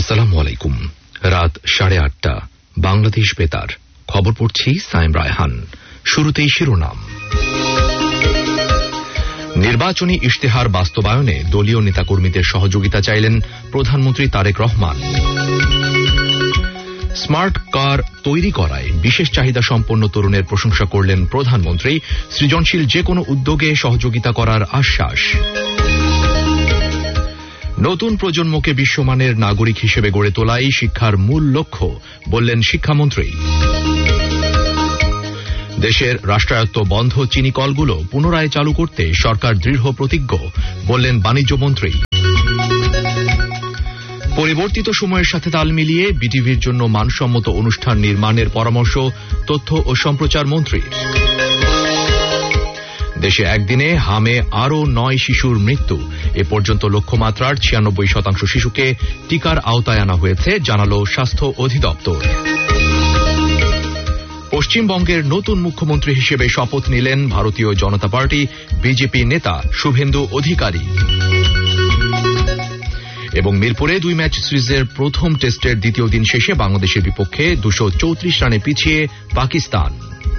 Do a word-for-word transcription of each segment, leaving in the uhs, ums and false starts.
আসসালামু আলাইকুম। রাত সাড়ে আটটা, বাংলাদেশ বেতার। খবর পড়ছি সাইম রায়হান। শুরুতেই শিরোনাম। নির্বাচনী ইশতেহার বাস্তবায়নে দলীয় নেতাকর্মীদের সহযোগিতা চাইলেন প্রধানমন্ত্রী তারেক রহমান। স্মার্ট কার তৈরি করায় বিশেষ চাহিদা সম্পন্ন তরুণের প্রশংসা করলেন প্রধানমন্ত্রী। সৃজনশীল যে কোনো উদ্যোগে সহযোগিতা করার আশ্বাস। নতুন প্রজন্মকে বিশ্বমানের নাগরিক হিসেবে গড়ে তোলাই শিক্ষার মূল লক্ষ্য, বললেন শিক্ষামন্ত্রী। দেশের রাষ্ট্রায়ত্ত বন্ধ চিনি কলগুলো পুনরায় চালু করতে সরকার দৃঢ় প্রতিজ্ঞ, বললেন বাণিজ্যমন্ত্রী। পরিবর্তিত সময়ের সাথে তাল মিলিয়ে বিটিভির জন্য মানসম্মত অনুষ্ঠান নির্মাণের পরামর্শ তথ্য ও সম্প্রচার মন্ত্রীর। দেশে একদিনে হামে আরও নয় শিশুর মৃত্যু। এ পর্যন্ত লক্ষ্যমাত্রার ছিয়ানব্বই শতাংশ শিশুকে টিকার আওতায় আনা হয়েছে, জানালো স্বাস্থ্য অধিদপ্তর। পশ্চিমবঙ্গের নতুন মুখ্যমন্ত্রী হিসেবে শপথ নিলেন ভারতীয় জনতা পার্টি বিজেপি নেতা শুভেন্দু অধিকারী। এবং মিরপুরে দুই ম্যাচ সিরিজের প্রথম টেস্টের দ্বিতীয় দিন শেষে বাংলাদেশের বিপক্ষে দুশো চৌত্রিশ রানে পিছিয়ে পাকিস্তান।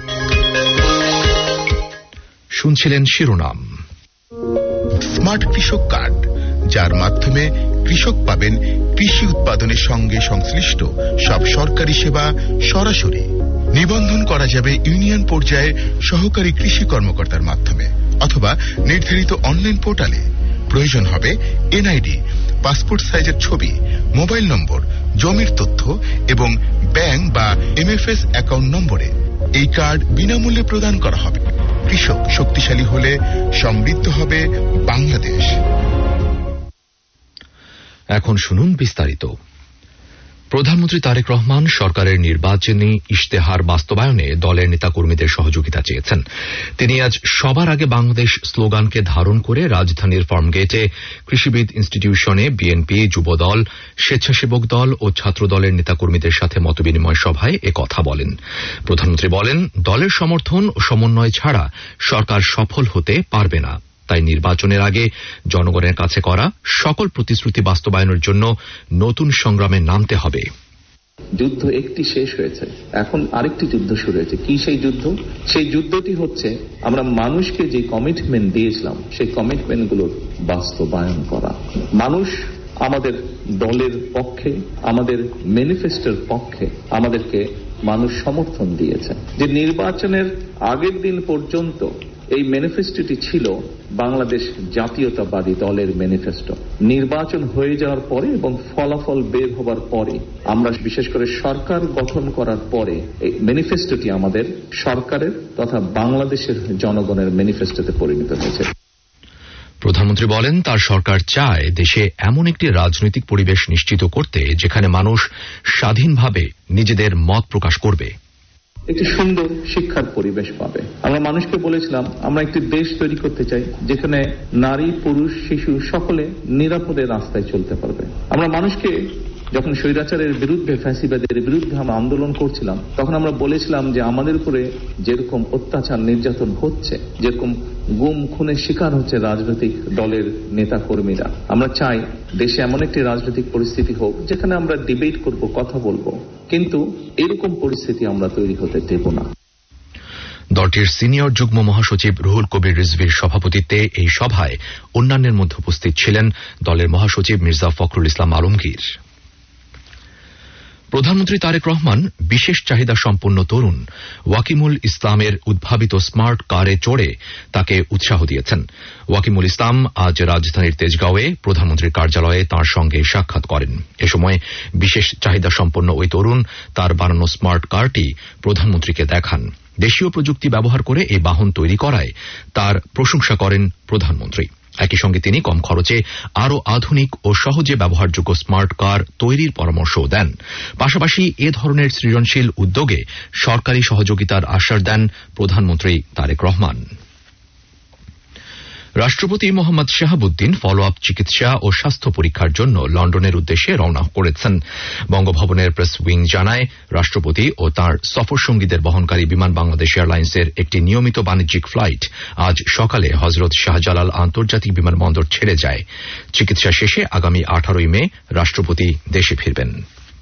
শুনছিলেন শিরোনাম। স্মার্ট কৃষক কার্ড, যার মাধ্যমে কৃষক পাবেন কৃষি উৎপাদনের সঙ্গে সংশ্লিষ্ট সব সরকারি সেবা সরাসরি। নিবন্ধন করা যাবে ইউনিয়ন পর্যায়ে সহকারী কৃষি কর্মকর্তার মাধ্যমে অথবা নির্ধারিত অনলাইন পোর্টালে। প্রয়োজন হবে এনআইডি, পাসপোর্ট সাইজের ছবি, মোবাইল নম্বর, জমির তথ্য এবং ব্যাংক বা এমএফএস অ্যাকাউন্ট নম্বরে। এই কার্ড বিনামূল্যে প্রদান করা হবে। কৃষক শক্তিশালী হলে সমৃদ্ধ হবে বাংলাদেশ। এখন শুনুন বিস্তারিত। প্রধানমন্ত্রী তারেক রহমান সরকারের নির্বাচনী ইশতেহার বাস্তবায়নে দলের নেতাকর্মীদের সহযোগিতা চেয়েছেন। তিনি আজ সবার আগে বাংলাদেশ স্লোগানকে ধারণ করে রাজধানীর ফার্মগেটে কৃষিবিদ ইনস্টিটিউশনে বিএনপি, যুবদল, স্বেচ্ছাসেবক দল ও ছাত্র দলের নেতাকর্মীদের সাথে মতবিনিময় সভায় এ কথা বলেন। প্রধানমন্ত্রী বলেন, দলের সমর্থন ও সমন্বয় ছাড়া সরকার সফল হতে পারবে না। তাই নির্বাচনের আগে জনগণের কাছে করা সকল প্রতিশ্রুতি বাস্তবায়নের জন্য নতুন সংগ্রামে নামতে হবে। যুদ্ধ একটি শেষ হয়েছে, এখন আরেকটি যুদ্ধ শুরু হয়েছে। কি সেই যুদ্ধ? সেই যুদ্ধটি হচ্ছে আমরা মানুষকে যে কমিটমেন্ট দিয়েছিলাম সেই কমিটমেন্টগুলোর বাস্তবায়ন করা। মানুষ আমাদের দলের পক্ষে, আমাদের ম্যানিফেস্টোর পক্ষে আমাদেরকে মানুষ সমর্থন দিয়েছে। যে নির্বাচনের আগের দিন পর্যন্ত এই ম্যানিফেস্টোটি ছিল বাংলাদেশ জাতীয়তাবাদী দলের ম্যানিফেস্টো। নির্বাচন হয়ে যাওয়ার পরে এবং ফলাফল বের হবার পরে, আমরা বিশেষ করে সরকার গঠন করার পরে এই ম্যানিফেস্টোটি আমাদের সরকারের তথা বাংলাদেশের জনগণের ম্যানিফেস্টোতে পরিণত হয়েছে। প্রধানমন্ত্রী বলেন, তার সরকার চায় দেশে এমন একটি রাজনৈতিক পরিবেশ নিশ্চিত করতে যেখানে মানুষ স্বাধীনভাবে নিজেদের মত প্রকাশ করবে, একটি সুন্দর শিক্ষার পরিবেশ পাবে। আমরা মানুষকে বলেছিলাম আমরা একটি দেশ তৈরি করতে চাই যেখানে নারী, পুরুষ, শিশু সকলে নিরাপদে রাস্তায় চলতে পারবে। আমরা মানুষকে যখন স্বৈরাচারের বিরুদ্ধে, ফ্যাসিবাদের বিরুদ্ধে আমরা আন্দোলন করছিলাম, তখন আমরা বলেছিলাম যে আমাদের উপরে যেরকম অত্যাচার নির্যাতন হচ্ছে, যেরকম গুম খুনের শিকার হচ্ছে রাজনৈতিক দলের নেতা কর্মীরা, আমরা চাই দেশে এমন একটি রাজনৈতিক পরিস্থিতি হোক যেখানে আমরা ডিবেট করব, কথা বলবো, কিন্তু এরকম পরিস্থিতি আমরা তৈরি হতে দেব না। দলটির সিনিয়র যুগ্ম মহাসচিব রুহুল কবির রিজভির সভাপতিত্বে এই সভায় অন্যান্যের মধ্যে উপস্থিত ছিলেন দলের মহাসচিব মির্জা ফখরুল ইসলাম আলমগীর। প্রধানমন্ত্রী তারেক রহমান বিশেষ চাহিদা সম্পন্ন তরুণ ওয়াকিমুল ইসলামের উদ্ভাবিত স্মার্ট কারে চড়ে তাকে উৎসাহ দিয়েছেন। ওয়াকিমুল ইসলাম আজ রাজধানীর তেজগাঁওয়ে প্রধানমন্ত্রীর কার্যালয়ে তাঁর সঙ্গে সাক্ষাৎ করেন। এ সময় বিশেষ চাহিদা সম্পন্ন ওই তরুণ তার বানানো স্মার্ট কারটি প্রধানমন্ত্রীকে দেখান। দেশীয় প্রযুক্তি ব্যবহার করে এই বাহন তৈরি করায় তার প্রশংসা করেন প্রধানমন্ত্রী। একই সঙ্গে তিনি কম খরচে আরও আধুনিক ও সহজে ব্যবহারযোগ্য স্মার্ট কার তৈরির পরামর্শও দেন। পাশাপাশি এ ধরনের সৃজনশীল উদ্যোগে সরকারি সহযোগিতার আশ্বাস দেন প্রধানমন্ত্রী তারেক রহমান। রাষ্ট্রপতি মোহাম্মদ শাহাবুদ্দিন ফলো আপ চিকিৎসা ও স্বাস্থ্য পরীক্ষার জন্য লন্ডনের উদ্দেশ্যে রওনা করেছেন। বঙ্গভবনের প্রেস উইং জানায়, রাষ্ট্রপতি ও তাঁর সফরসঙ্গীদের বহনকারী বিমান বাংলাদেশ এয়ারলাইন্সের একটি নিয়মিত বাণিজ্যিক ফ্লাইট আজ সকালে হজরত শাহজালাল আন্তর্জাতিক বিমানবন্দর ছেড়ে যায়। চিকিৎসা শেষে আগামী আঠারোই মে রাষ্ট্রপতি দেশে ফিরবেন।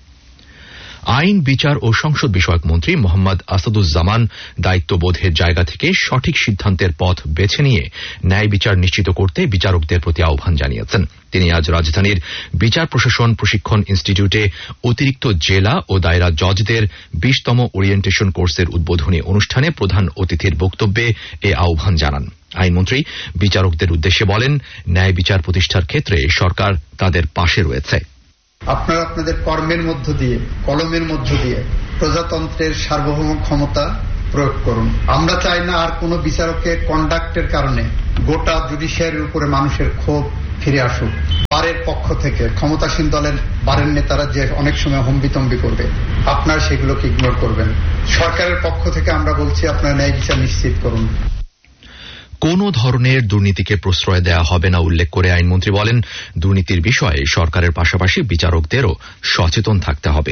আইন, বিচার ও সংসদ বিষয়ক মন্ত্রী মোহাম্মদ আসাদুজ্জামান দায়িত্ববোধের জায়গা থেকে সঠিক সিদ্ধান্তের পথ বেছে নিয়ে ন্যায় বিচার নিশ্চিত করতে বিচারকদের প্রতি আহ্বান জানিয়েছেন। তিনি আজ রাজধানীর বিচার প্রশাসন প্রশিক্ষণ ইনস্টিটিউটে অতিরিক্ত জেলা ও দায়রা জজদের বিশতম ওরিয়েন্টেশন কোর্সের উদ্বোধনী অনুষ্ঠানে প্রধান অতিথির বক্তব্যে এ আহ্বান জানান। আইনমন্ত্রী বিচারকদের উদ্দেশ্যে বলেন, ন্যায় বিচার প্রতিষ্ঠার ক্ষেত্রে সরকার তাদের পাশে রয়েছে। আপনারা আপনাদের কর্মের মধ্য দিয়ে, কলমের মধ্য দিয়ে প্রজাতন্ত্রের সার্বভৌম ক্ষমতা প্রয়োগ করুন। আমরা চাই না আর কোন বিচারকের কন্ডাক্টের কারণে গোটা জুডিশিয়ারির উপরে মানুষের ক্ষোভ ফিরে আসুক। বারের পক্ষ থেকে ক্ষমতাসীন দলের বারের নেতারা যে অনেক সময় হম্বিতম্বি করবে, আপনারা সেগুলোকে ইগনোর করবেন। সরকারের পক্ষ থেকে আমরা বলছি, আপনারা ন্যায় বিচার নিশ্চিত করুন। কোন ধরনের দুর্নীতিকে প্রশ্রয় দেওয়া হবে না উল্লেখ করে আইনমন্ত্রী বলেন, দুর্নীতির বিষয়ে সরকারের পাশাপাশি বিচারকদেরও সচেতন থাকতে হবে।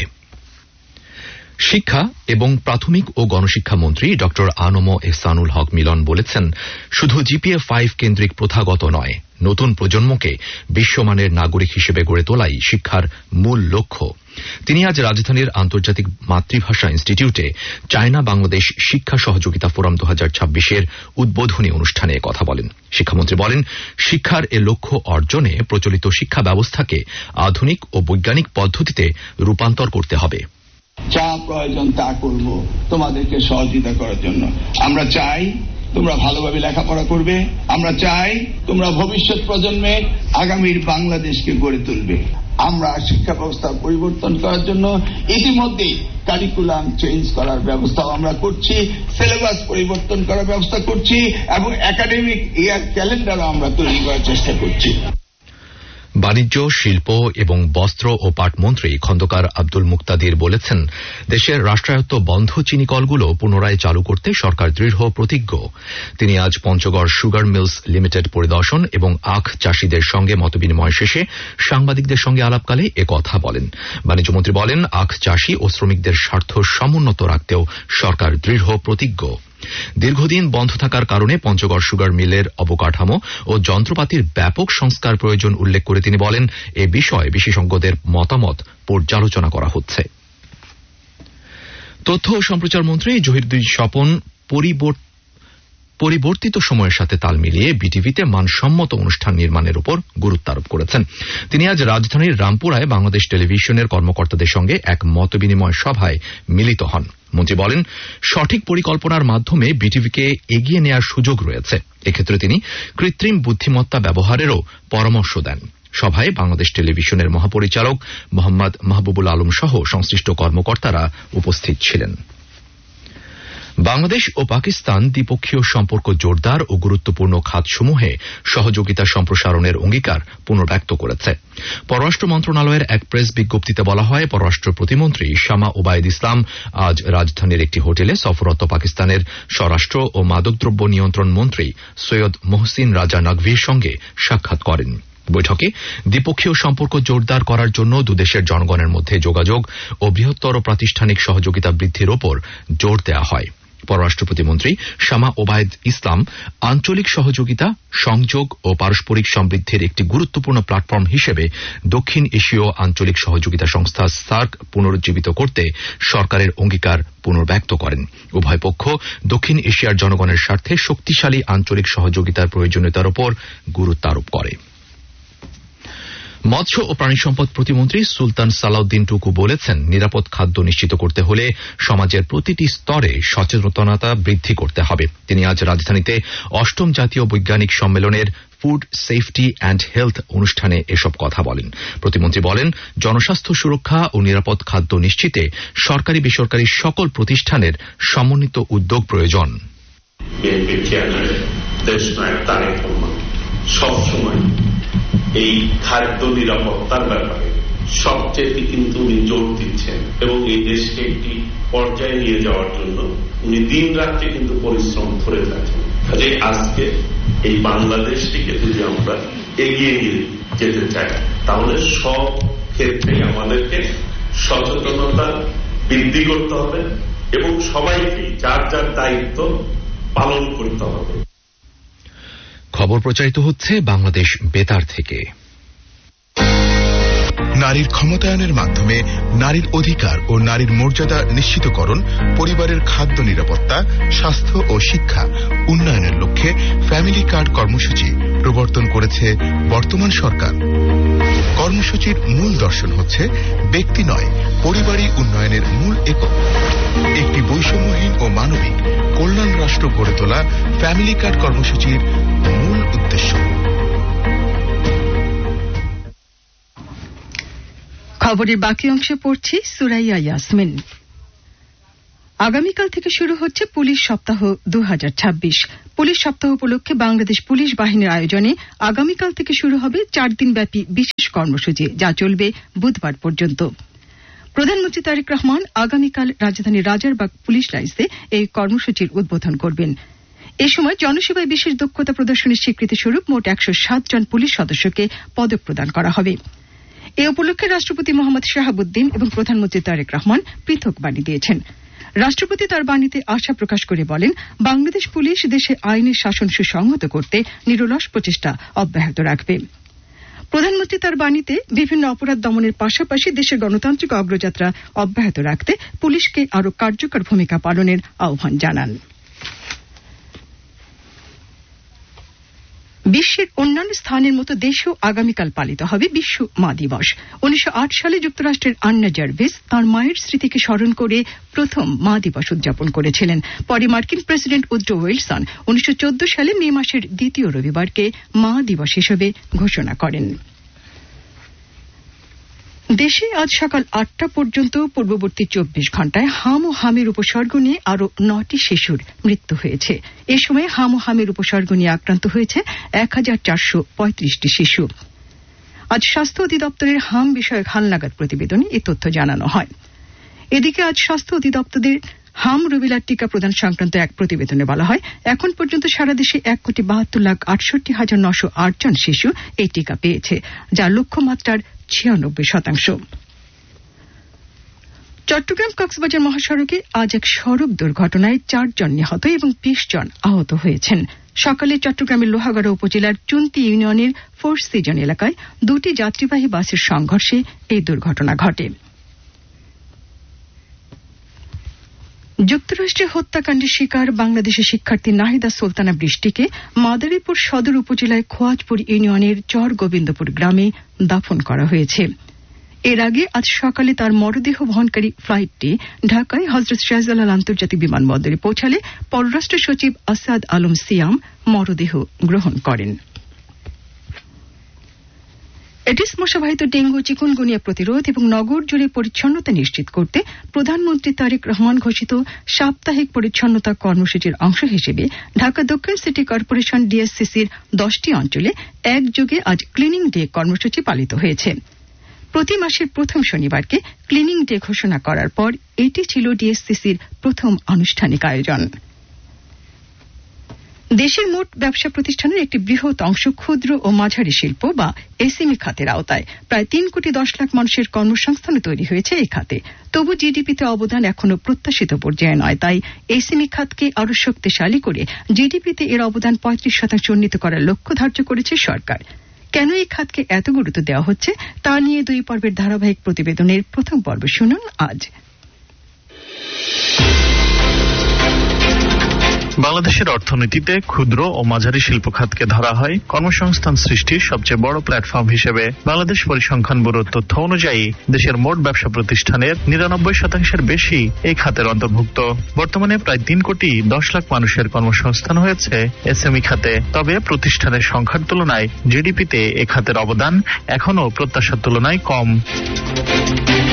শিক্ষা এবং প্রাথমিক ও গণশিক্ষা মন্ত্রী ড আনম এহসানুল হক মিলন বলেছেন, শুধু জিপিএ ফাইভ কেন্দ্রিক প্রথাগত নয়, নতুন প্রজন্মকে বিশ্বমানের নাগরিক হিসেবে গড়ে তোলাই শিক্ষার মূল লক্ষ্য। তিনি আজ রাজধানীর আন্তর্জাতিক মাতৃভাষা ইনস্টিটিউটে চায়না বাংলাদেশ শিক্ষা সহযোগিতা ফোরাম দু হাজার ছাব্বিশের উদ্বোধনী অনুষ্ঠানে কথা বলেন। শিক্ষামন্ত্রী বলেন, শিক্ষার এ লক্ষ্য অর্জনে প্রচলিত শিক্ষা ব্যবস্থাকে আধুনিক ও বৈজ্ঞানিক পদ্ধতিতে রূপান্তর করতে হবে। যা প্রয়োজন তা করব তোমাদেরকে সহযোগিতা করার জন্য। আমরা চাই তোমরা ভালোভাবে লেখাপড়া করবে। আমরা চাই তোমরা ভবিষ্যৎ প্রজন্মে আগামীর বাংলাদেশকে গড়ে তুলবে। আমরা শিক্ষা ব্যবস্থা পরিবর্তন করার জন্য ইতিমধ্যে কারিকুলাম চেঞ্জ করার ব্যবস্থাও আমরা করছি, সিলেবাস পরিবর্তন করার ব্যবস্থা করছি এবং একাডেমিক ইয়ার ক্যালেন্ডারও আমরা তৈরি করার চেষ্টা করছি। বাণিজ্য, শিল্প এবং বস্ত্র ও পাট মন্ত্রী খন্দকার আব্দুল মুক্তাদির বলেছেন, দেশের রাষ্ট্রায়ত্ত বন্ধ চিনি কলগুলো পুনরায় চালু করতে সরকার দৃঢ় প্রতিজ্ঞ। তিনি আজ পঞ্চগড় সুগার মিলস লিমিটেড পরিদর্শন এবং আখ চাষীদের সঙ্গে মতবিনিময় শেষে সাংবাদিকদের সঙ্গে আলাপকালে এ কথা বলেন। বাণিজ্যমন্ত্রী বলেন, আখ চাষী ও শ্রমিকদের স্বার্থ সমুন্নত রাখতেও সরকার দৃঢ় প্রতিজ্ঞ। দীর্ঘদিন বন্ধ থাকার কারণে পঞ্চগড় সুগার মিলের অবকাঠামো ও যন্ত্রপাতির ব্যাপক সংস্কার প্রয়োজন উল্লেখ করে তিনি বলেন, এ বিষয়ে বিশেষজ্ঞদের মতামত পর্যালোচনা করা হচ্ছে। তথ্য ও সম্প্রচার মন্ত্রী জহিরুদ্দিন স্বপন পরিবর্তিত সময়ের সাথে তাল মিলিয়ে বিটিভিতে মানসম্মত অনুষ্ঠান নির্মাণের উপর গুরুত্ব আরোপ করেছেন। তিনি আজ রাজধানীর রামপুরায় বাংলাদেশ টেলিভিশনের কর্মকর্তাদের সঙ্গে এক মতবিনিময় সভায় মিলিত হন। মন্ত্রী বলেন, সঠিক পরিকল্পনার মাধ্যমে বিটিভিকে এগিয়ে নেওয়ার সুযোগ রয়েছে। এক্ষেত্রে তিনি কৃত্রিম বুদ্ধিমত্তা ব্যবহারেরও পরামর্শ দেন। সভায় বাংলাদেশ টেলিভিশনের মহাপরিচালক মোহাম্মদ মাহবুবুল আলম সহ সংশ্লিষ্ট কর্মকর্তারা উপস্থিত ছিলেন। বাংলাদেশ ও পাকিস্তান দ্বিপক্ষীয় সম্পর্ক জোরদার ও গুরুত্বপূর্ণ খাতসমূহে সহযোগিতা সম্প্রসারণের অঙ্গীকার পুনর্ব্যক্ত করেছে। পররাষ্ট্র মন্ত্রণালয়ের এক প্রেস বিজ্ঞপ্তিতে বলা হয়, পররাষ্ট্র প্রতিমন্ত্রী শামা ওবায়দ ইসলাম আজ রাজধানীর একটি হোটেলে সফররত পাকিস্তানের স্বরাষ্ট্র ও মাদকদ্রব্য নিয়ন্ত্রণ মন্ত্রী সৈয়দ মোহসিন রাজা নকভির সঙ্গে সাক্ষাৎ করেন। বৈঠকে দ্বিপক্ষীয় সম্পর্ক জোরদার করার জন্য দুদেশের জনগণের মধ্যে যোগাযোগ ও বৃহত্তর প্রাতিষ্ঠানিক সহযোগিতা বৃদ্ধির ওপর জোর দেওয়া হয়। পররাষ্ট্র প্রতিমন্ত্রী শামা ওবায়দ ইসলাম আঞ্চলিক সহযোগিতা, সংযোগ ও পারস্পরিক সমৃদ্ধির একটি গুরুত্বপূর্ণ প্ল্যাটফর্ম হিসেবে দক্ষিণ এশীয় আঞ্চলিক সহযোগিতা সংস্থা সার্ক পুনরুজ্জীবিত করতে সরকারের অঙ্গীকার পুনর্ব্যক্ত করেন। উভয় পক্ষ দক্ষিণ এশিয়ার জনগণের স্বার্থে শক্তিশালী আঞ্চলিক সহযোগিতার প্রয়োজনীয়তার উপর গুরুত্ব আরোপ করে। মৎস্য ও প্রাণী সম্পদ প্রতিমন্ত্রী সুলতান সালাউদ্দিন টুকু বলেছেন, নিরাপদ খাদ্য নিশ্চিত করতে হলে সমাজের প্রতিটি স্তরে সচেতনতা বৃদ্ধি করতে হবে। তিনি আজ রাজধানীতে অষ্টম জাতীয় বৈজ্ঞানিক সম্মেলনের ফুড সেফটি অ্যান্ড হেলথ অনুষ্ঠানে এসব কথা বলেন। প্রতিমন্ত্রী বলেন, জনস্বাস্থ্য সুরক্ষা ও নিরাপদ খাদ্য নিশ্চিতে সরকারি বেসরকারি সকল প্রতিষ্ঠানের সমন্বিত উদ্যোগ প্রয়োজন। সবসময় এই খাদ্য নিরাপত্তার ব্যাপারে সবচেয়ে কিন্তু উনি জোর দিচ্ছেন এবং এই দেশকে একটি পর্যায়ে নিয়ে যাওয়ার জন্য উনি দিন রাত্রে কিন্তু পরিশ্রম করে থাকেন। কাজে আজকে এই বাংলাদেশটিকে যদি আমরা এগিয়ে নিয়ে যেতে চাই, তাহলে সব ক্ষেত্রে আমাদেরকে সচেতনতা বৃদ্ধি করতে হবে এবং সবাইকে যার যার দায়িত্ব পালন করতে হবে। খবর প্রচারিত হচ্ছে বাংলাদেশ বেতার থেকে। নারীর ক্ষমতায়নের মাধ্যমে নারীর অধিকার ও নারীর মর্যাদা নিশ্চিতকরণ, পরিবারের খাদ্য নিরাপত্তা, স্বাস্থ্য ও শিক্ষা উন্নয়নের লক্ষ্যে ফ্যামিলি কার্ড কর্মসূচি প্রবর্তন করেছে বর্তমান সরকার। কর্মসূচির মূল দর্শন হচ্ছে ব্যক্তি নয়, পরিবারই উন্নয়নের মূল একক। একটি বৈষম্যহীন ও মানবিক কল্যাণ রাষ্ট্র গড়ে তোলা ফ্যামিলি কার্ড কর্মসূচির মূল উদ্দেশ্য। খবরের বাকি অংশে পড়ছি সুরাইয়া ইয়াসমিন। আগামীকাল থেকে শুরু হচ্ছে পুলিশ সপ্তাহ দু হাজার ছাব্বিশ। পুলিশ সপ্তাহ উপলক্ষে বাংলাদেশ পুলিশ বাহিনীর আয়োজনে আগামীকাল থেকে শুরু হবে চার দিনব্যাপী বিশেষ কর্মসূচি, যা চলবে বুধবার পর্যন্ত। প্রধানমন্ত্রী তারেক রহমান আগামীকাল রাজধানীর রাজারবাগ পুলিশ লাইন্সে এই কর্মসূচির উদ্বোধন করবেন। এ সময় জনসেবায় বিশেষ দক্ষতা প্রদর্শনের স্বীকৃতি স্বরূপ মোট একশো সাত জন পুলিশ সদস্যকে পদক প্রদান করা হবে। এ উপলক্ষে রাষ্ট্রপতি মোহাম্মদ শাহাবুদ্দিন এবং প্রধানমন্ত্রী তারেক রহমান পৃথক বাণী দিয়েছেন। রাষ্ট্রপতি তার বাণীতে আশা প্রকাশ করে বলেন, বাংলাদেশ পুলিশ দেশে আইনের শাসন সুসংহত করতে নিরলস প্রচেষ্টা অব্যাহত রাখবে। প্রধানমন্ত্রী তার বাণীতে বিভিন্ন অপরাধ দমনের পাশাপাশি দেশের গণতান্ত্রিক অগ্রযাত্রা অব্যাহত রাখতে পুলিশকে আরও কার্যকর ভূমিকা পালনের আহ্বান জানান। বিশ্বের অন্যান্য স্থানের মতো দেশেও আগামীকাল পালিত হবে বিশ্ব মা দিবস। উনিশশো আট সালে যুক্তরাষ্ট্রের আন্না জার্ভিস তাঁর মায়ের স্মৃতিকে স্মরণ করে প্রথম মা দিবস উদযাপন করেছিলেন। পরে মার্কিন প্রেসিডেন্ট উড্রো উইলসন উনিশশো চোদ্দ সালে মে মাসের দ্বিতীয় রবিবারকে মা দিবস হিসেবে ঘোষণা করেন। দেশে আজ সকাল আটটা পর্যন্ত পূর্ববর্তী চব্বিশ ঘণ্টায় হাম ও হামের উপসর্গ নিয়ে আরও নটি শিশুর মৃত্যু হয়েছে। এ সময় হাম ও হামের উপসর্গ নিয়ে আক্রান্ত হয়েছে এক হাজার চারশো পঁয়ত্রিশটি শিশু। আজ স্বাস্থ্য অধিদপ্তরের হাম বিষয়ক হালনাগাদ প্রতিবেদনে এ তথ্য জানানো হয়। এদিকে আজ স্বাস্থ্য অধিদপ্তরের হাম রুবেলার টিকা প্রদান সংক্রান্ত এক প্রতিবেদনে বলা হয়, এখন পর্যন্ত সারা দেশে এক কোটি বাহাত্তর লাখ আটষট্টি হাজার নশো আট জন শিশু এই টিকা পেয়েছে, যা লক্ষ্যমাত্রার ছিয়ানব্বই শতাংশ। চট্টগ্রাম কক্সবাজার মহাসড়কে আজ এক সড়ক দুর্ঘটনায় চারজন নিহত এবং বিশ জন আহত হয়েছেন। সকালে চট্টগ্রামের লোহাগড়া উপজেলার চুন্তি ইউনিয়নের ফোর্স সিজন এলাকায় দুটি যাত্রীবাহী বাসের সংঘর্ষে এই দুর্ঘটনা ঘটে। যুক্তরাষ্ট্রে হত্যাকাণ্ডের শিকার বাংলাদেশের শিক্ষার্থী নাহিদা সুলতানা বৃষ্টিকে মাদারীপুর সদর উপজেলায় খোয়াজপুর ইউনিয়নের চর গোবিন্দপুর গ্রামে দাফন করা হয়েছে। এর আগে আজ সকালে তার মরদেহ বহনকারী ফ্লাইটটি ঢাকায় হজরত শাহজালাল আন্তর্জাতিক বিমানবন্দরে পৌঁছালে পররাষ্ট্র সচিব আসাদ আলম সিয়াম মরদেহ গ্রহণ করেন। এডিস মশাবাহিত ডেঙ্গু চিকুনগুনিয়া প্রতিরোধ এবং নগর জুড়ে পরিচ্ছন্নতা নিশ্চিত করতে প্রধানমন্ত্রী তারেক রহমান ঘোষিত সাপ্তাহিক পরিচ্ছন্নতা কর্মসূচির অংশ হিসেবে ঢাকা দক্ষিণ সিটি কর্পোরেশন ডিএসসিসির দশটি অঞ্চলে একযোগে আজ ক্লিনিং ডে কর্মসূচি পালিত হয়েছে। প্রতি মাসের প্রথম শনিবারকে ক্লিনিং ডে ঘোষণা করার পর এটি ছিল ডিএসসিসির প্রথম আনুষ্ঠানিক আয়োজন। দেশের মোট ব্যবসা প্রতিষ্ঠানের একটি বৃহৎ অংশ ক্ষুদ্র ও মাঝারি শিল্প বা এসএমই খাতের আওতায়। প্রায় তিন কোটি দশ লাখ মানুষের কর্মসংস্থান তৈরি হয়েছে এই খাতে। তবু জিডিপিতে অবদান এখনো প্রত্যাশিত পর্যায়ে নয়। তাই এসএমই খাতকে আরও শক্তিশালী করে জিডিপিতে এর অবদান পঁয়ত্রিশ শতাংশ উন্নীত করার লক্ষ্য ধার্য করেছে সরকার। কেন এই খাতকে এত গুরুত্ব দেওয়া হচ্ছে তা নিয়ে দুই পর্বের ধারাবাহিক প্রতিবেদনের প্রথম পর্ব শুনুন আজ। বাংলাদেশের অর্থনীতিতে ক্ষুদ্র ও মাঝারি শিল্প খাতকে ধরা হয় কর্মসংস্থান সৃষ্টির সবচেয়ে বড় প্ল্যাটফর্ম হিসেবে। বাংলাদেশ পরিসংখ্যান ব্যুরোর তথ্য অনুযায়ী দেশের মোট ব্যবসা প্রতিষ্ঠানের নিরানব্বই শতাংশের বেশি এই খাতের অন্তর্ভুক্ত। বর্তমানে প্রায় তিন কোটি দশ লাখ মানুষের কর্মসংস্থান হয়েছে এসএমই খাতে। তবে প্রতিষ্ঠানের সংখ্যার তুলনায় জিডিপিতে এ খাতের অবদান এখনও প্রত্যাশার তুলনায় কম।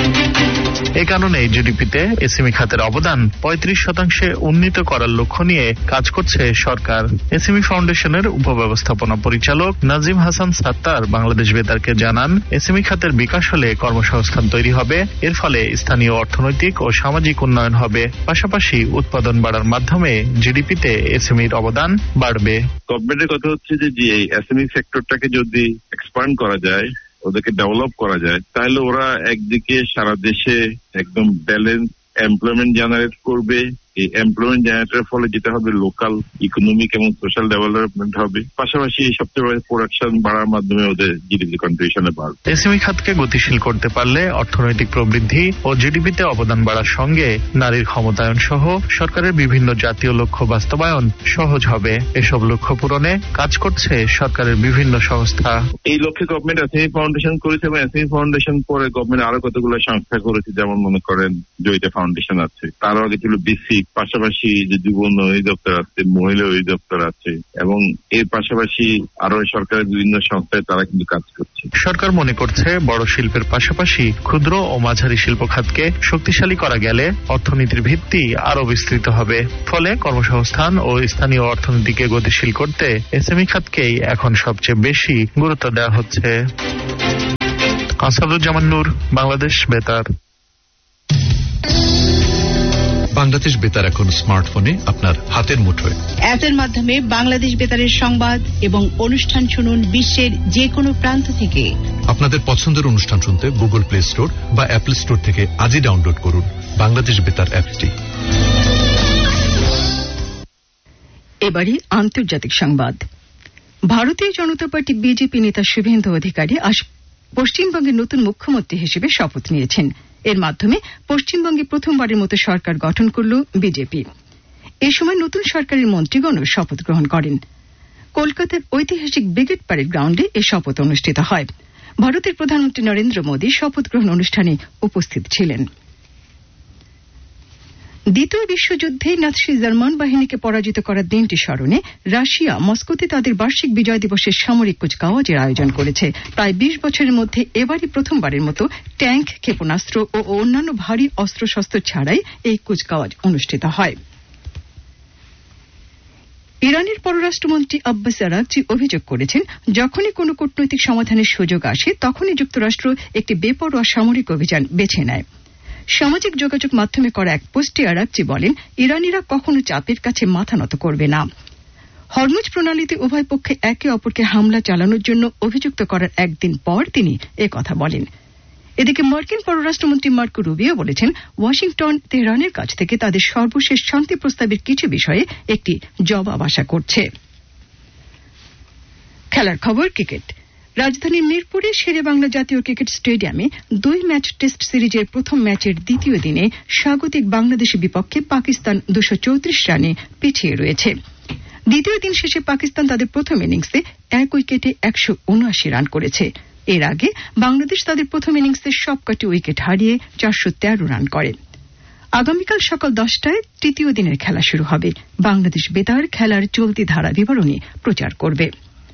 এ কারণে জিডিপিতে এসএমই খাতের অবদান পঁয়ত্রিশ শতাংশে উন্নীত করার লক্ষ্য নিয়ে কাজ করছে সরকার। এসএমই ফাউন্ডেশনের উপব্যবস্থাপনা পরিচালক নাজিম হাসান সাত্তার বাংলাদেশ বেতারকে জানান, এসএমই খাতের বিকাশ হলে কর্মসংস্থান তৈরি হবে, এর ফলে স্থানীয় অর্থনৈতিক ও সামাজিক উন্নয়ন হবে, পাশাপাশি উৎপাদন বাড়ার মাধ্যমে জিডিপিতে এসএমইর অবদান বাড়বে। গভর্নমেন্টের কথা হচ্ছে যে এই এসএমই সেক্টরটাকে যদি এক্সপ্যান্ড করা যায়, ওদেরকে ডেভেলপ করা যায়, তাহলে ওরা একদিকে সারা দেশে একদম ব্যালেন্স এমপ্লয়মেন্ট জেনারেট করবে। এই এমপ্লয়মেন্ট জেনারেটের ফলে যেটা হবে লোকাল ইকোনমিক এবং সোশ্যাল ডেভেলপমেন্ট হবে, পাশাপাশি সবচেয়ে বড় প্রোডাকশন বাড়ার মাধ্যমে ওদের জিডিপি কন্ট্রিবিউশনে বাড়বে। এসএমই খাতকে গতিশীল করতে পারলে অর্থনৈতিক প্রবৃদ্ধি ও জিডিপিতে অবদান বাড়ার সঙ্গে নারীর ক্ষমতায়ন সহ সরকারের বিভিন্ন জাতীয় লক্ষ্য বাস্তবায়ন সহজ হবে। এসব লক্ষ্য পূরণে কাজ করছে সরকারের বিভিন্ন সংস্থা। এই লক্ষ্যে গভর্নমেন্ট এসএমই ফাউন্ডেশন করেছে এবং এসএমই ফাউন্ডেশন পরে গভর্নমেন্ট আরো কতগুলো সংস্থা করেছে, যেমন মনে করেন জয়িতা ফাউন্ডেশন আছে, তারও আগে ছিল বিসি, পাশাপাশি যে যুব অধিদপ্তর আছে, মহিলা অধিদপ্তর আছে, এবং এর পাশাপাশি আরো সরকারের বিভিন্ন সংস্থায় তারা কিন্তু কাজ করছে। সরকার মনে করছে বড় শিল্পের পাশাপাশি ক্ষুদ্র ও মাঝারি শিল্প খাতকে শক্তিশালী করা গেলে অর্থনীতির ভিত্তি আরো বিস্তৃত হবে। ফলে কর্মসংস্থান ও স্থানীয় অর্থনীতিকে গতিশীল করতে এসএমই খাতকেই এখন সবচেয়ে বেশি গুরুত্ব দেওয়া হচ্ছে। আসাদুজ্জামান নূর, বাংলাদেশ বেতার। বাংলাদেশ বেতার এখন স্মার্টফোনে আপনার হাতের মুঠোয়। অ্যাপের মাধ্যমে বাংলাদেশ বেতারের সংবাদ এবং অনুষ্ঠান শুনুন বিশ্বের যে কোনো প্রান্ত থেকে। আপনাদের পছন্দের অনুষ্ঠান শুনতে গুগল প্লে স্টোর বা অ্যাপল স্টোর থেকে আজই ডাউনলোড করুন বাংলাদেশ বেতার অ্যাপটি। এবারে আন্তর্জাতিক সংবাদ। ভারতীয় জনতা পার্টি বিজেপি নেতা শুভেন্দু অধিকারী আজ পশ্চিমবঙ্গের নতুন মুখ্যমন্ত্রী হিসেবে শপথ নিয়েছেন। এর মাধ্যমে পশ্চিমবঙ্গে প্রথমবারের মতো সরকার গঠন করল বিজেপি। এ সময় নতুন সরকারের মন্ত্রীগণও শপথ গ্রহণ করেন। কলকাতার ঐতিহাসিক ব্রিগেড প্যারেড গ্রাউন্ডে এ শপথ অনুষ্ঠিত হয়। ভারতের প্রধানমন্ত্রী নরেন্দ্র মোদী শপথ গ্রহণ অনুষ্ঠানে উপস্থিত ছিলেন। দ্বিতীয় বিশ্বযুদ্ধে নাৎসি জার্মান বাহিনীকে পরাজিত করার দিনটি স্মরণে রাশিয়া মস্কোতে তাদের বার্ষিক বিজয় দিবসের সামরিক কুচকাওয়াজের আয়োজন করেছে। প্রায় বিশ বছরের মধ্যে এবারই প্রথমবারের মতো ট্যাঙ্ক, ক্ষেপণাস্ত্র ও অন্যান্য ভারী অস্ত্রশস্ত্র ছাড়াই এই কুচকাওয়াজ অনুষ্ঠিত হয়। ইরানের পররাষ্ট্রমন্ত্রী আব্বাস আরাগচি অভিযোগ করেছেন, যখনই কোনো কূটনৈতিক সমাধানের সুযোগ আসে তখনই যুক্তরাষ্ট্র একটি বেপরোয়া সামরিক অভিযান বেছে নেয়। সামাজিক যোগাযোগ মাধ্যমে করা এক পোস্টে আরাগচি বলেন, ইরানিরা কখনো চাপের কাছে মাথা নত করবে না। হরমুজ প্রণালীতে উভয় পক্ষে একে অপরকে হামলা চালানোর জন্য অভিযুক্ত করার একদিন পর তিনি একথা বলেন। এদিকে মার্কিন পররাষ্ট্রমন্ত্রী মার্কো রুবিও বলেছেন, ওয়াশিংটন তেহরানের কাছ থেকে তাদের সর্বশেষ শান্তি প্রস্তাবের কিছু বিষয়ে একটি জবাব আশা করছে। খেলার খবর, ক্রিকেট। রাজধানীর মিরপুরে শেরেবাংলা জাতীয় ক্রিকেট স্টেডিয়ামে দুই ম্যাচ টেস্ট সিরিজের প্রথম ম্যাচের দ্বিতীয় দিনে স্বাগতিক বাংলাদেশের বিপক্ষে পাকিস্তান দুশো চৌত্রিশ রানে পিছিয়ে রয়েছে। দ্বিতীয় দিন শেষে পাকিস্তান তাদের প্রথম ইনিংসে এক উইকেটে একশো উনআশি রান করেছে। এর আগে বাংলাদেশ তাদের প্রথম ইনিংসে সবকটি উইকেট হারিয়ে চারশো তেরো রান করে। আগামীকাল সকাল দশটায় তৃতীয় দিনের খেলা শুরু হবে। বাংলাদেশ বেতার খেলার চলতি ধারা বিবরণী প্রচার করবে।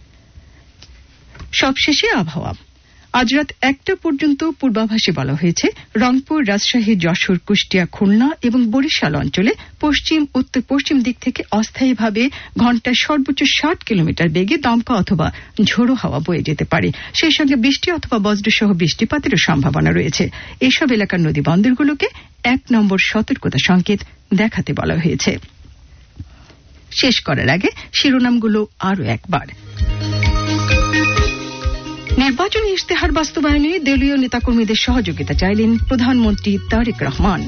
সবশেষে আবহাওয়া। আজ রাত একটা পর্যন্ত পূর্বাভাসে বলা হয়েছে, রংপুর, রাজশাহী, যশোর, কুষ্টিয়া, খুলনা এবং বরিশাল অঞ্চলে পশ্চিম উত্তর পশ্চিম দিক থেকে অস্থায়ীভাবে ঘণ্টায় সর্বোচ্চ ষাট কিলোমিটার বেগে দমকা অথবা ঝোড়ো হাওয়া বয়ে যেতে পারে। সেই সঙ্গে বৃষ্টি অথবা বজ্রসহ বৃষ্টিপাতেরও সম্ভাবনা রয়েছে। এসব এলাকার নদী বন্দরগুলোকে এক নম্বর সতর্কতা সংকেত দেখাতে বলা হয়েছে। শেষ করার আগে শিরোনামগুলো আরও একবার। নির্বাচনী ইশতেহার বাস্তবায়নে দলীয় নেতাকর্মীদের সহযোগিতা চাইলেন প্রধানমন্ত্রী তারেক রহমান।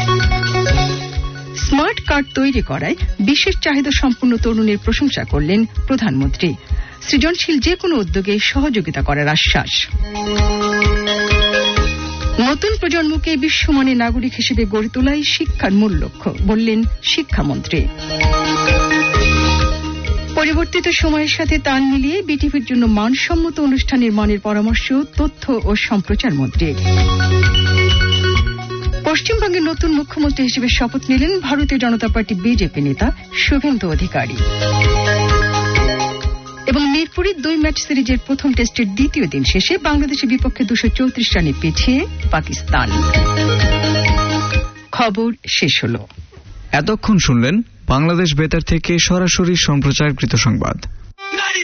স্মার্ট কার্ড তৈরি করায় বিশেষ চাহিদা সম্পন্ন তরুণের প্রশংসা করলেন প্রধানমন্ত্রী। সৃজনশীল যে কোনো উদ্যোগে সহযোগিতা করার আশ্বাস। নতুন প্রজন্মকে বিশ্বমানের নাগরিক হিসেবে গড়ে তোলাই শিক্ষার মূল লক্ষ্য, বললেন শিক্ষামন্ত্রী। পরিবর্তিত সময়ের সাথে তাল মিলিয়ে বিটিভির জন্য মানসম্মত অনুষ্ঠান নির্মাণের পরামর্শ তথ্য ও সম্প্রচার মন্ত্রী। পশ্চিমবঙ্গের নতুন মুখ্যমন্ত্রী হিসেবে শপথ নিলেন ভারতীয় জনতা পার্টি বিজেপি নেতা শুভেন্দু অধিকারী। এবং মিরপুরে দুই ম্যাচ সিরিজের প্রথম টেস্টের দ্বিতীয় দিন শেষে বাংলাদেশের বিপক্ষে দুশো চৌত্রিশ রানে পিছিয়ে পাকিস্তান। খবর শেষ হল। এতক্ষণ শুনলেন বাংলাদেশ বেতার থেকে সরাসরি সম্প্রচারকৃত সংবাদ।